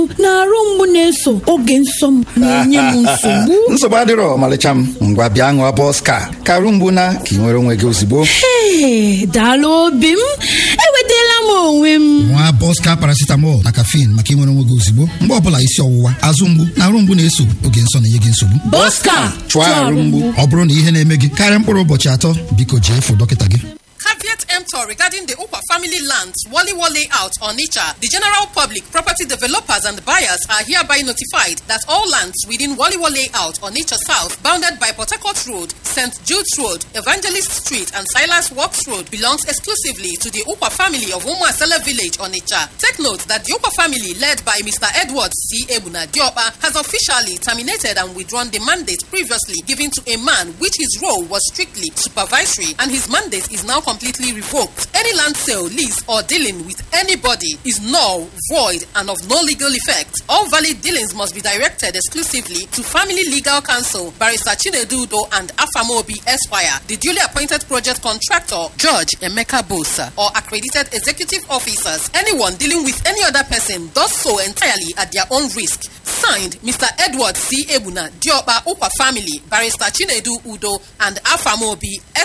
na-arụ mgbu na-eso oge nsọ m na-enye m nsogbu. Nsogbu adịrọ ọmalịcha m. Ngwa bịa ṅụọ Boska ka arụ mgbu na ka ị nwere onwe gị ozugbo. Daalụ obi m, enwetala m onwe m. Nwa Boska paracetamol na caffeine maka ịnwere onwe gị ozugbo mgbe ọbụla isi ọwụwa, azụ mgbu na arụ mgbu na-eso oge nsọ na-enye gị nsogbu. Boska chụọ arụ mgbu. Ọ bụrụ na ihe na-eme gị karịa mkpụrụ ụbọchị atọ, biko jee fụ dọkịta gị. Caveat emptor regarding the Ukwa family lands, Waliwo layout on Onitsha. The general public, property developers and buyers are hereby notified that all lands within Waliwo layout on Onitsha South, bounded by Port Harcourt Road, St. Jude's Road, Evangelist Street and Silas Works Road belongs exclusively to the Ukwa family of Umuasele Village on Onitsha. Take note that the Ukwa family led by Mr. Edward C. Ebuna Diopa has officially terminated and withdrawn the mandate previously given to a man which his role was strictly supervisory, and his mandate is now completely revoked. Any land sale, lease or dealing with anybody is null, void and of no legal effect. All valid dealings must be directed exclusively to Family Legal Counsel, Barrister Chinedu Udo and Afamobi Esquire, the duly appointed project contractor, Judge Emeka Bosa, or accredited executive officers. Anyone dealing with any other person does so entirely at their own risk. Signed, Mr. Edward C. Ebuna Diopa Ukwa family, Barrister Chinedu Udo and Afamobi